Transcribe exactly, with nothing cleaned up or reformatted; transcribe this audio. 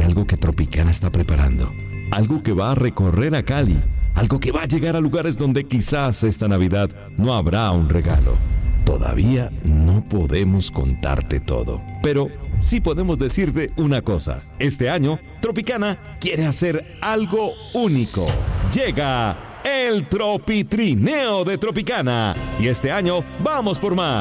hay algo que Tropicana está preparando. Algo que va a recorrer a Cali. Algo que va a llegar a lugares donde quizás esta Navidad no habrá un regalo. Todavía no podemos contarte todo, pero sí podemos decirte una cosa. Este año, Tropicana quiere hacer algo único. Llega el Tropitrineo de Tropicana. Y este año vamos por más.